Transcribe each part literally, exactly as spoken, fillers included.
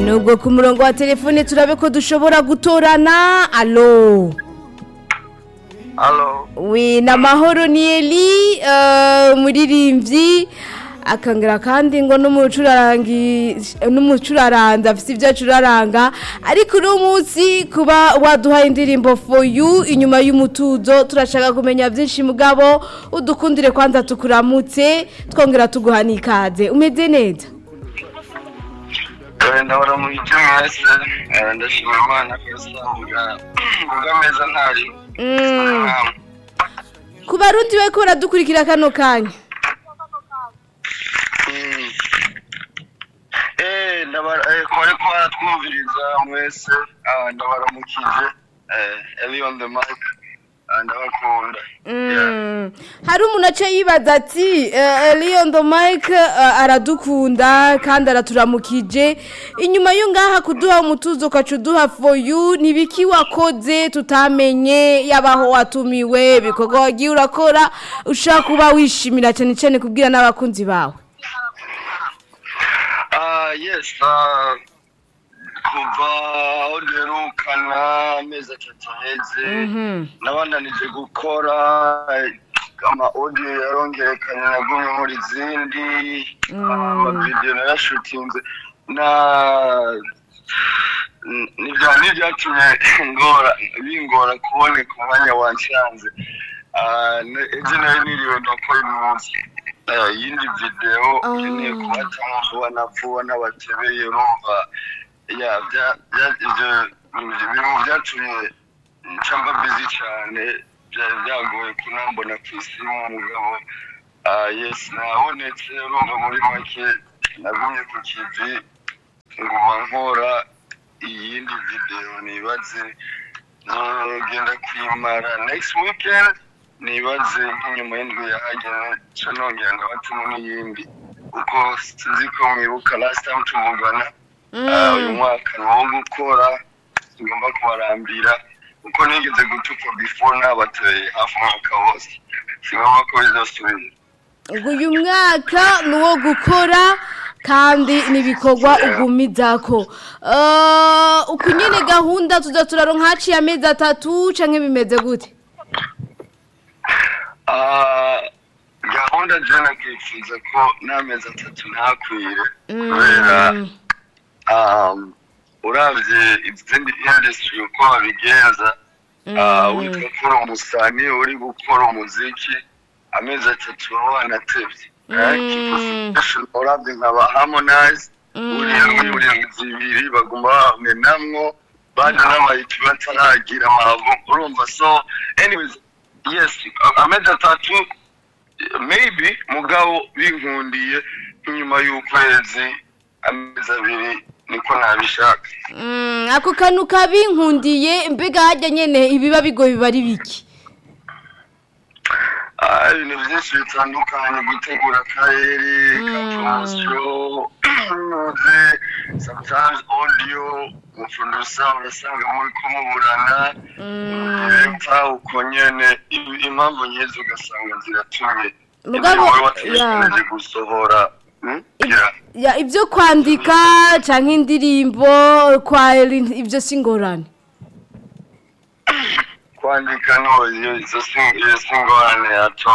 nubwo ku murongo wa telefone turabe ko dushobora gutorana. Allo Allo wi na mahoro ni Eli uh, muririmbyi akangara kandi ngo n'umucurarangi n'umucuraranda afite ibyo acuraranga ariko no munsi kuba waduha indirimbo for you inyuma y'umutuzo turashaka kumenya byinshi mugabo udukundire kwanza tukuramutse twongera tuguha nikaze umeze neza. ndabara mu gice mwese ndashima Imana kusamuga ugameza ntari ku barundi we ko baradukurikira kano kanya. Eh ndabara eh kore ko twumviriza mwese ndabaramukije eh Eli on the mic ndabakunda. Mm. Hari umuntu ace yibaza ati Eli on the mic aradukunda kandi araturamukije inyuma yo ngaha kuduha umutuzo kacuduha for you nibiki wakoze tutamenye yabaho watumiwe bikogo wagiye urakora ushaka kuba wishimira cyane cyane kubwira n'abakunzi bawe. Ah yes uh kuva oderukana amezi atatu heze nabandanije gukora ama audio yarongerekanye nagumye muri zindi ama video narashutinze na nibyo nibyatumye ngora bingora kubone ku mwanya wanshanze ah ejo nari niriwe ndakora umunsi yindi video nkeneye kubatamo vuba na vuba n'abatebeye urumva ya bya ibyo bintu byatumye ncamba busy cyane byagoye kunambona ku isi umugabo ah yes nabonetse urumva muri make nagumye ku kivi nguma nkora iyindi video nibaze ngenda kwimara next weekend nibaze nk'inyuma y'indwi yahageze cyo nongera ngabatuma n'iyindi uko sinzi ko mwibuka last time tuvugana uyu mwaka no gukora ngomba kubarambira uko nigeze gutuka before nabateye hafi mwaka wose singomba ko bizosubira. Uyu mwaka nuwo gukora kandi nibikorwa ugumizako uh, ukunyene gahunda tuzaturaronka haciye amezi atatu canke bimeze gute? Ah gahunda jana kwifuza ko n'amezi atatu ntakwire kubera um uravye izindi industry uko babigenza uh witwa kora umusani uri gukora umuziki amezi atatu wanatevye uravye nkaba Harmonize uri muri zibiri baguma bamenamwo bandi n'abayiti bataragira amahabo urumva. So anyways yes amezi atatu maybe mugabo binkundiye inyuma y'ukwezi amezi abiri niko nabishaka. Mm, ako kanu kabinkundiye mbega hajya nyene ibiba bigo bibari biki? Ah ibintu byinshi bitandukanye gutegura akarere ka promotion sometimes audio umuproducer urasanga muri kumuburana mpfa uko nyene impamvu nyezo ugasanga ziratumye mugabo ya gusohora ya ibyo kwandika canke indirimbo kwa ibyo singorane kwandika no izo singorane ato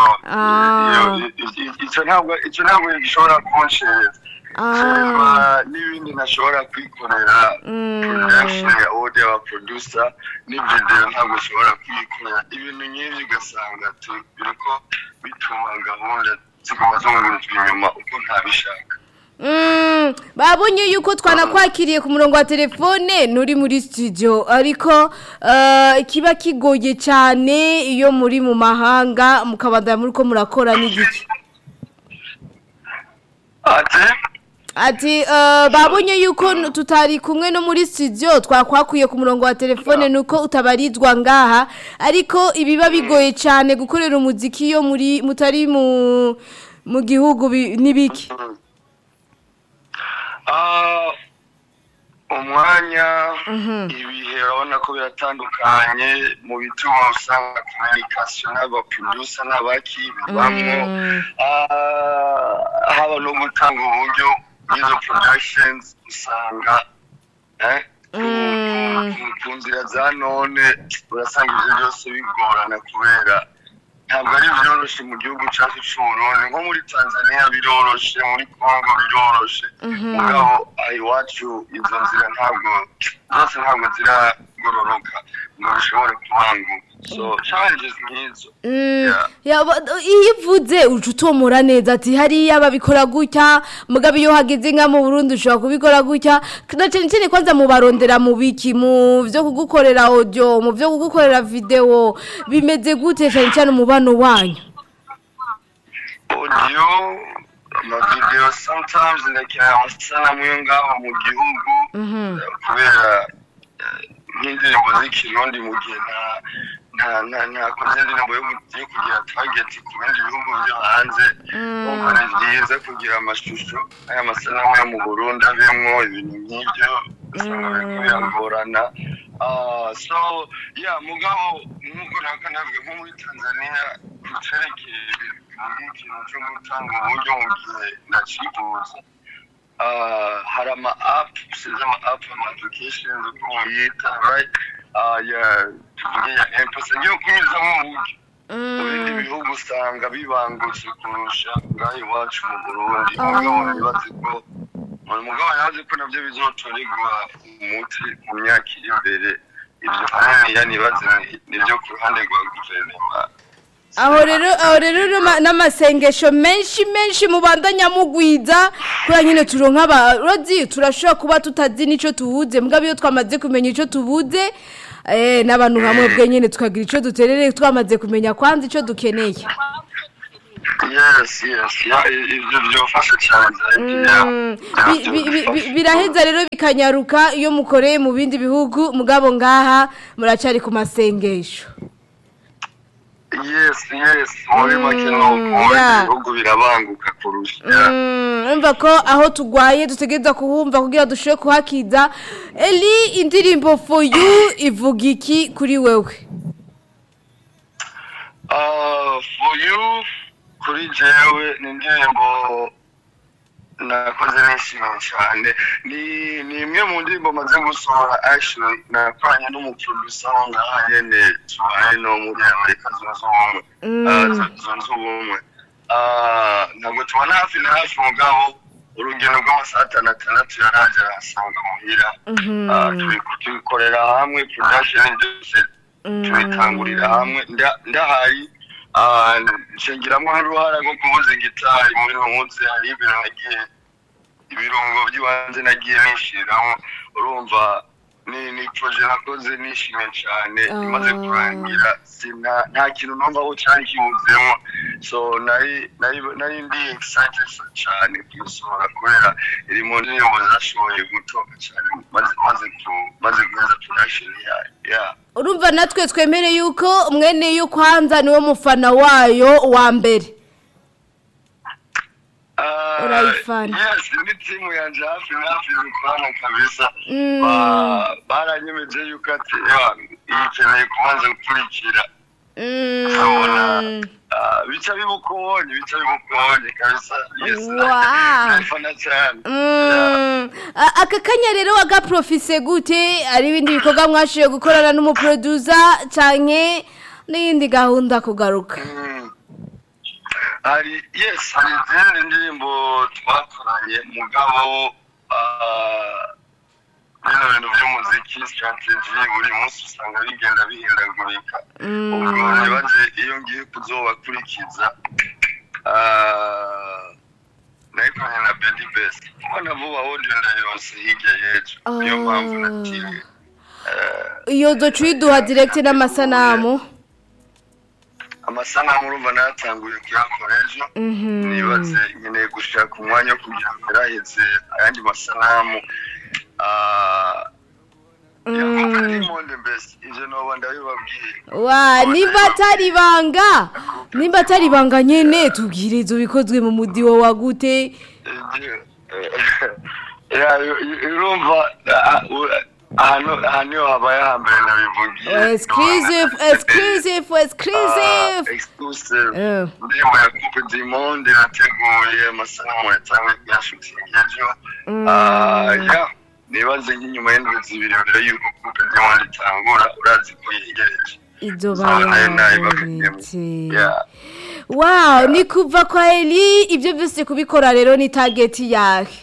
icyo ntabwo icyo ntabwo gishobora kunsheza n'ibindi nashobora kwikorera production ya audio wa producer n'ibyo ntabwo ushobora kwikorera ibintu nyinshi ugasanga biriko bituma gahunda ziguma zunguruzwa inyuma uko ntabishaka. Mm, babonye yuko twanakwakiriye ku murongo wa telefone nuri muri studio ariko uh, kiba kigoye cyane iyo muri mu mahanga mukabanda muri ko murakora n'igiki. Ati Ati uh, babonye yuko tutari kumwe no muri studio twakwakuye ku murongo wa telefone nuko utabarizwa ngaha ariko ibiba bigoye cyane gukorera umuziki yo muri mutari mu mu gihugu nibiki. Ah umwanya ibihe urabona ko biratandukanye mu bituma usanga communication n'aba producer n'abaki bamwe ah haba no gutanga uburyo izo productions usanga eh ku nzira za none urasanga ibyo byose bigorana kubera ntabwo ari byoroshe mu gihugu cyacu cy'uburundi nko muri tanzania biroroshe muri congo biroroshe mugabo iwacu izo nzira ntabwo zose ntabwo ziragororoka ngo bishobore kubanguka so challenges nk'izo iyo uvuze uca utomora neza ati hariya babikora gutya mugabo iyo hageze nka mu burundi ushobora kubikora gutya na cyane cyane kwanza mubarondera mu biki mu byo kugukorera audio mu byo kugukorera video bimeze gute cyane cyane umubano wanyu audio amavideo sometimes ndakira amasanamu yo ngaho mu gihugu kubera nk'indirimbo z'ikirundi mu gihe nta nta nta koze indirimbo yo kugira target ku bindi bihugu byo hanze kuko ni byiza kugira amashusho aya masanamu yo mu Burundi abemwo ibintu nk'ibyo usanga biriko biragorana so yeah mugabo nk'uko nakanabwe nko muri Tanzania kucerekeye ikintu cyo gutanga uburyo mu gihe ndacifuza hari ama app size ama app ama applications uko yita right ya tuvuge ya M-Pesa yo kunyuza mu buryo ibindi bihugu usanga bibangutse kurusha ngaho iwacu mu Burundi mugabo nibaze ko mugabo yaje ko nabyo bizotorerwa umuti mu myaka iri imbere ibyo hanini yanibaze nibyo ku ruhande rwa guverinoma aho rero aho rero n'amasengesho menshi menshi mubandanya mugwiza kuri nyine turonka abarozi turashobora kuba tutazi nico tubuze mugabo iyo twamaze kumenya ico tubuze eh nabantu hamwe bwe nyine tukagira ico duterere twamaze kumenya kwanza ico dukeneye yes yes ibyo byofasha cyane biraheza rero bikanyaruka iyo mukoreye mu bindi bihugu mugabo ngaha muracari ku masengesho yes yes muri make no bihugu birabanguka kurusha umva ko aho tugwaye dutegeza kuhumva kugira dushobore kuhakiza Eli indirimbo for you ivuga iki kuri wewe uh for you kuri jewe ni indirimbo nakoze nishimye cyane ni ni imwe mu ndirimbo maze gusohora actually nakoranye n'umuproducer wanjye nyene tubaye no muri Amerika zunze ubumwe zunze ubumwe ntabwo tubona hafi na hafi mugabo urugendo rw'amasaha atandatu yaraje arasanga muhira tubikorera hamwe production byose tubitangurira hamwe ndahari nshengiramwo n'uruhara rwo kuvuza gitari muri munsi hari ibintu nagiye ibirungo by'ibanze nagiye nishiramo urumva ni ni projet nakoze nishimye cyane imaze kurangira sina nta kintu numva aho cyari kibuzemo so nari nari nari ndi excited cyane kusohora kubera iri mu ndirimbo zashoboye gutoka cyane maze maze maze kuza production ya urumva natwe twemere yuko mwene yo kwanza niwe mufana wayo wa mbere urayifana yes ni timu yanje hafi hafi zikwana kabisa baranyemeje yuko ati ikeneye kubanza gukurikira bica bibukubonye bica bibukubonye kabisa yes nafana cyane aka kanya rero wagaprofise gute ari ibindi bikorwa mwashiye gukorana n'umuproducer canke n'indi gahunda kugaruka hari yes hari izindi ndirimbo twakoranye mugabo bino bintu by'umuziki strategy buri munsi usanga bigenda bihindagurika ubwo nibaze iyo ngiye kuzobakurikiza nayikoranye na Bendy Best ubona vuba audio ndayose hirya yejo niyo mpamvu natiriwe iyo docuiduha direct n'amasanamu amasanamu urumva natanguye kuyakora ejo nibaze nkeneye gushaka umwanya wo kugira ngo yaraheze ayandi masanamu wa nimba atari banga nimba atari banga nyene tubwire izo bikozwe mu mudiwo wa gute urumva hano hano habaye hambere nabivugiye exclusive exclusive exclusive exclusive ndimo ya Coupe du Monde nateguye amasanamu yatangwe ya shooting ejo ah ya nibaze nk'inyuma y'indwi zibiri mbere y'uko coupe du monde itangura urazi ko yegereje izoba wow ni kuva kwa Eli ibyo byose kubikora rero ni target yahe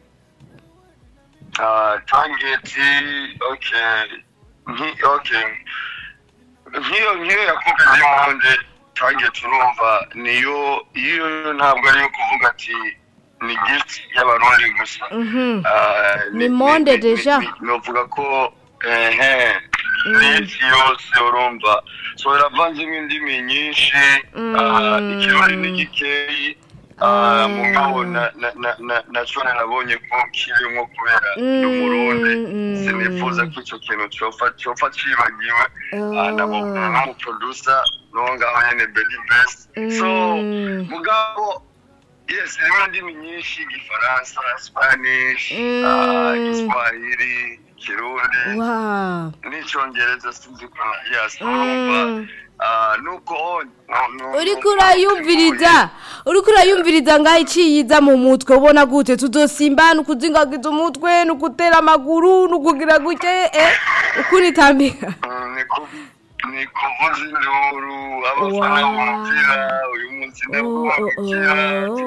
ah target okay nki okay nkiyo nkiyo ya coupe du monde target urumva niyo iyo ntabwo ari kuvuga ati ni gift y'abarundi gusa ni monde deja novuga ko eh n'isi yose urumva so iravanzemo indimi nyinshi ikirundi n'igikeyi mugabo nacone nabonye ko kirimo kubera n'umurundi sinifuza ko icyo kintu cyofa cibagiwe nabo n'umuproducer nongaho nyene Baby Best so mugabo yes harimo indimi nyinshi igifaransa Spanish Kiswahili Kirundi wow n'icyongereza sinzi ko yes urumva nuko uriko urayumviriza uriko urayumviriza ngaho iciyiza mu mutwe ubona gute tuzosimba nukuzingagiza umutwe nukutera amaguru nukugira gute eh ukunitambika ni kuvuza induru abafana b'umupira uyu munsi ndabumvira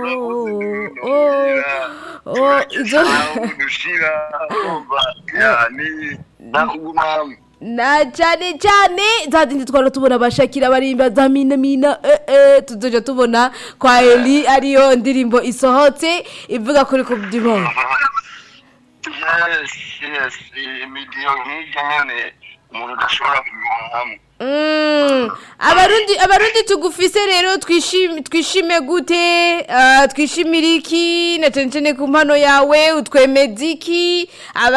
dushira umva yani nakuguma na cyane cyane zazindi twara tubona abashakira barimba za mina mina eh eh tuzoja tubona kwa Eli ariyo ndirimbo isohotse ivuga kuri Coupe du Monde yes yes imidiyo nk'ijya nyene umuntu udashobora kuguma hamwe Mm. abarundi abarundi tugufise rero twishime twishime gute uh, twishimira iki na cyane ku mpano yawe utwemeza iki